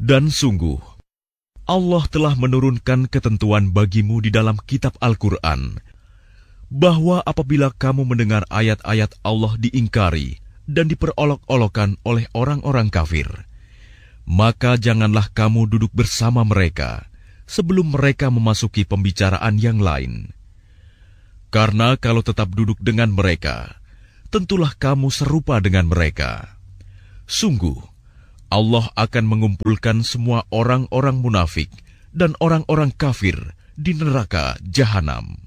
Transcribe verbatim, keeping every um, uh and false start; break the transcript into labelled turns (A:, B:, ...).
A: Dan sungguh, Allah telah menurunkan ketentuan bagimu di dalam kitab Al-Quran, bahwa apabila kamu mendengar ayat-ayat Allah diingkari dan diperolok-olokkan oleh orang-orang kafir, maka janganlah kamu duduk bersama mereka sebelum mereka memasuki pembicaraan yang lain. Karena kalau tetap duduk dengan mereka, tentulah kamu serupa dengan mereka. Sungguh, Allah akan mengumpulkan semua orang-orang munafik dan orang-orang kafir di neraka Jahanam.